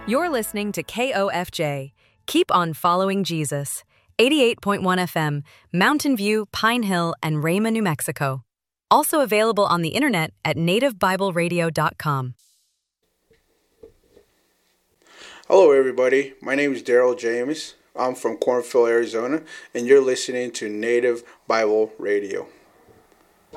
You're listening to KOFJ. Keep on following Jesus. 88.1 FM, Mountain View, Pine Hill, and Rayma, New Mexico. Also available on the internet at nativebibleradio.com. Hello, everybody. My name is Daryl James. I'm from Cornfield, Arizona, and you're listening to Native Bible Radio.